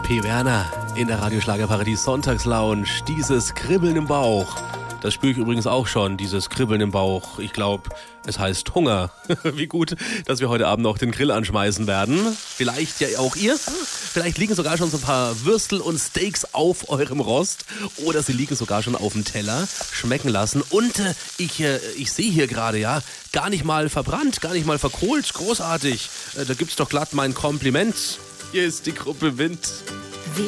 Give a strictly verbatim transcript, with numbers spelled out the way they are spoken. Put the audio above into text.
P. Werner in der Radioschlagerparadies Sonntagslounge. Dieses Kribbeln im Bauch. Das spüre ich übrigens auch schon, dieses Kribbeln im Bauch. Ich glaube, es heißt Hunger. Wie gut, dass wir heute Abend noch den Grill anschmeißen werden. Vielleicht ja auch ihr. Vielleicht liegen sogar schon so ein paar Würstel und Steaks auf eurem Rost. Oder sie liegen sogar schon auf dem Teller. Schmecken lassen. Und äh, ich, äh, ich sehe hier gerade, ja, gar nicht mal verbrannt, gar nicht mal verkohlt. Großartig. Äh, da gibt's doch glatt mein Kompliment. Hier ist die Gruppe Wind.